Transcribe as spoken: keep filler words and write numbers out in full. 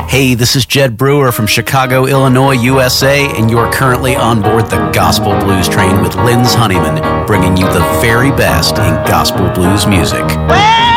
Hey, this is Jed Brewer from Chicago, Illinois, U S A, and you're currently on board the Gospel Blues Train with Linz Honeyman, bringing you the very best in gospel blues music. Well,